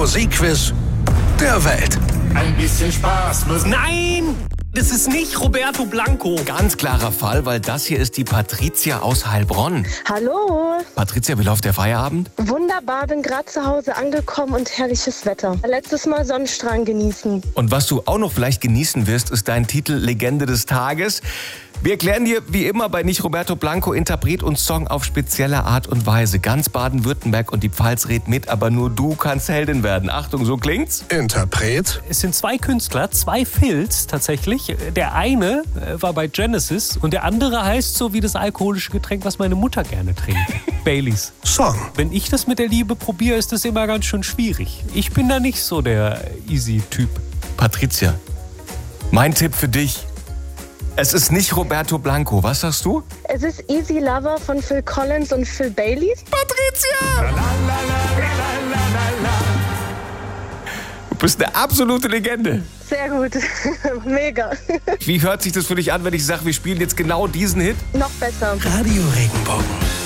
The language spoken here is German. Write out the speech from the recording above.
Musikquiz der Welt. Ein bisschen Spaß muss... Nein! Das ist nicht Roberto Blanco. Ganz klarer Fall, weil das hier ist die Patricia aus Heilbronn. Hallo. Patricia, wie läuft der Feierabend? Wunderbar, bin gerade zu Hause angekommen und herrliches Wetter. Letztes Mal Sonnenstrahlen genießen. Und was du auch noch vielleicht genießen wirst, ist dein Titel Legende des Tages. Wir erklären dir wie immer bei Nicht Roberto Blanco Interpret und Song auf spezielle Art und Weise. Ganz Baden-Württemberg und die Pfalz redet mit, aber nur du kannst Heldin werden. Achtung, so klingt's. Interpret Es sind zwei Künstler, zwei Phils tatsächlich. Der eine war bei Genesis und der andere heißt so wie das alkoholische Getränk, was meine Mutter gerne trinkt. Baileys. Song. Wenn ich das mit der Liebe probiere, ist das immer ganz schön schwierig. Ich bin da nicht so der Easy-Typ. Patricia, mein Tipp für dich. Es ist nicht Roberto Blanco. Was sagst du? Es ist Easy Lover von Phil Collins und Phil Baileys. Patricia! Du bist eine absolute Legende. Sehr gut. Mega. Wie hört sich das für dich an, wenn ich sage, wir spielen jetzt genau diesen Hit? Noch besser. Radio Regenbogen.